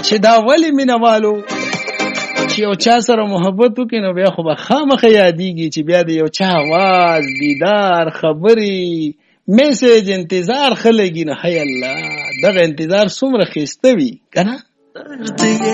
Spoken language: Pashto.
چې دا ولی مینوالو چې یو چا سره محبت وکړي نو بیا خو به خامخا یادېږي چې بیا د یو چا آواز، دیدار، خبرې، میسج انتظار ښه لګي. نو هی الله دغه انتظار څومره ښایسته وي که نه؟